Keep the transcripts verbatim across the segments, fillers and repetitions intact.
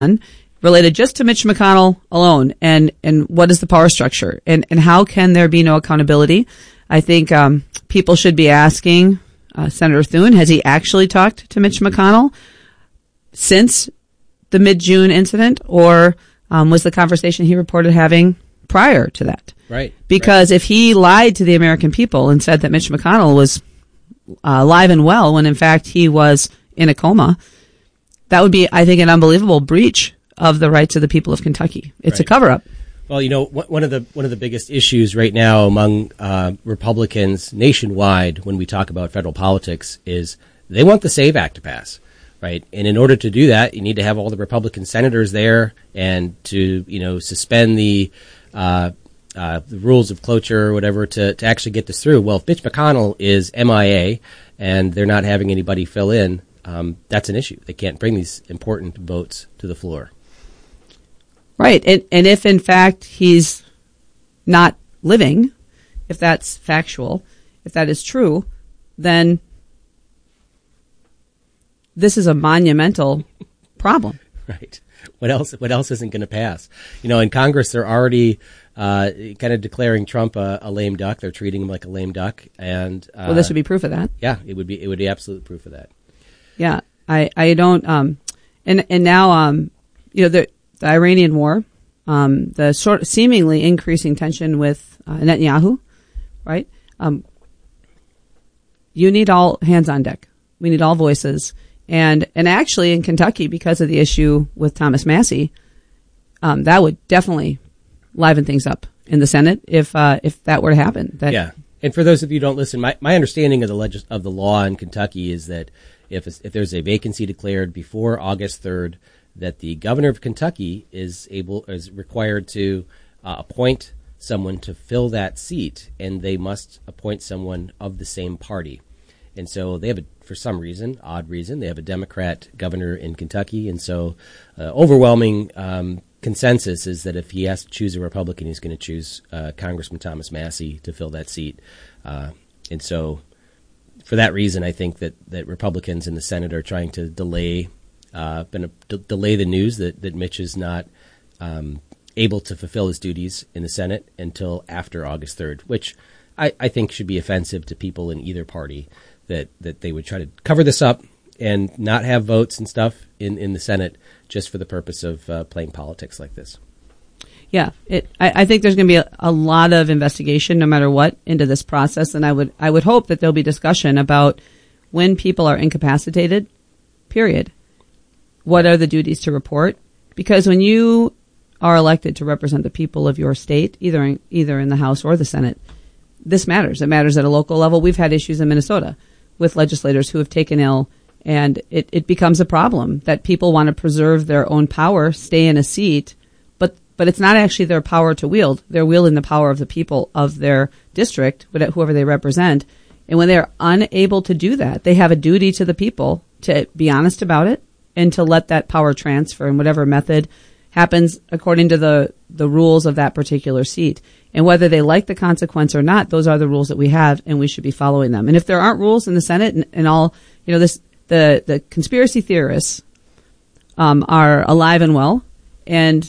related just to Mitch McConnell alone, and, and what is the power structure, and, and how can there be no accountability? I think um, people should be asking uh, Senator Thune, has he actually talked to Mitch McConnell since the mid-June incident, or um, was the conversation he reported having prior to that? Right. Because right. if he lied to the American people and said that Mitch McConnell was uh, alive and well when in fact he was in a coma, that would be, I think, an unbelievable breach of the rights of the people of Kentucky. It's right. a cover-up. Well, you know, one of the one of the biggest issues right now among uh, Republicans nationwide when we talk about federal politics is they want the SAVE Act to pass, right? And in order to do that, you need to have all the Republican senators there and to, you know, suspend the uh, uh, the rules of cloture or whatever to, to actually get this through. Well, if Mitch McConnell is M I A and they're not having anybody fill in, um, that's an issue. They can't bring these important votes to the floor. Right. And, and if, in fact, he's not living, if that's factual, if that is true, then this is a monumental problem. Right. What else What else isn't going to pass? You know, in Congress, they're already uh, kind of declaring Trump a, a lame duck. They're treating him like a lame duck. And uh, well, this would be proof of that. Yeah, it would be. It would be absolute proof of that. Yeah. I, I don't um, – and and now, um, you know, the – the Iranian war, um, the sort of seemingly increasing tension with uh, Netanyahu, right? Um, you need all hands on deck. We need all voices. And and actually in Kentucky, because of the issue with Thomas Massie, um, that would definitely liven things up in the Senate if uh, if that were to happen. That yeah. And for those of you who don't listen, my, my understanding of the legis- of the law in Kentucky is that if if there's a vacancy declared before August third, that the governor of Kentucky is able is required to uh, appoint someone to fill that seat, and they must appoint someone of the same party. And so they have, a, for some reason, odd reason, they have a Democrat governor in Kentucky, and so uh, overwhelming um, consensus is that if he has to choose a Republican, he's going to choose uh, Congressman Thomas Massie to fill that seat. Uh, and so for that reason, I think that, that Republicans in the Senate are trying to delay Uh, been a, d- delay the news that, that Mitch is not um, able to fulfill his duties in the Senate until after August third, which I, I think should be offensive to people in either party, that, that they would try to cover this up and not have votes and stuff in, in the Senate just for the purpose of uh, playing politics like this. Yeah, it, I, I think there's going to be a, a lot of investigation, no matter what, into this process, and I would I would hope that there'll be discussion about when people are incapacitated, period. What are the duties to report? Because when you are elected to represent the people of your state, either in, either in the House or the Senate, this matters. It matters at a local level. We've had issues in Minnesota with legislators who have taken ill, and it, it becomes a problem that people want to preserve their own power, stay in a seat, but but it's not actually their power to wield. They're wielding the power of the people of their district, whoever they represent. And when they're unable to do that, they have a duty to the people to be honest about it, and to let that power transfer in whatever method happens according to the, the rules of that particular seat. And whether they like the consequence or not, those are the rules that we have, and we should be following them. And if there aren't rules in the Senate and, and all, you know, this, the, the conspiracy theorists, um, are alive and well, and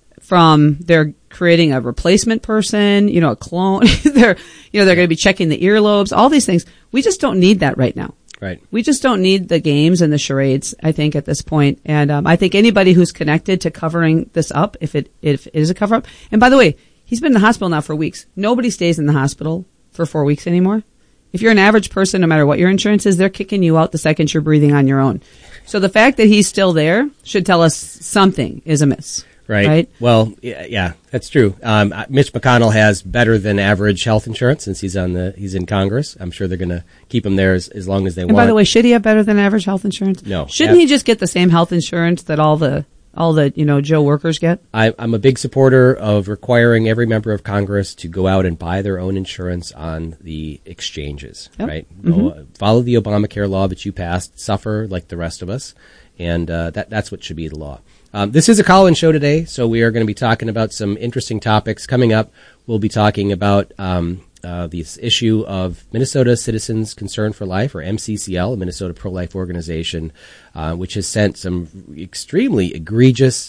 from they're creating a replacement person, you know, a clone, they're, you know, they're going to be checking the earlobes, all these things. We just don't need that right now. Right. We just don't need the games and the charades, I think, at this point. And um, I think anybody who's connected to covering this up, if it if it is a cover-up. And by the way, he's been in the hospital now for weeks. Nobody stays in the hospital for four weeks anymore. If you're an average person, no matter what your insurance is, they're kicking you out the second you're breathing on your own. So the fact that he's still there should tell us something is amiss. Right. Right. Well, yeah, yeah that's true. Um, Mitch McConnell has better than average health insurance since he's on the he's in Congress. I'm sure they're going to keep him there as, as long as they and want. And by the way, should he have better than average health insurance? No. Shouldn't yeah. he just get the same health insurance that all the all the you know Joe workers get? I, I'm a big supporter of requiring every member of Congress to go out and buy their own insurance on the exchanges. Yep. Right. Mm-hmm. Go, follow the Obamacare law that you passed. Suffer like the rest of us, and uh, that that's what should be the law. Um, this is a call-in show today, so we are going to be talking about some interesting topics. Coming up, we'll be talking about um, uh, this issue of Minnesota Citizens Concern for Life, or M C C L, a Minnesota pro-life organization, uh, which has sent some extremely egregious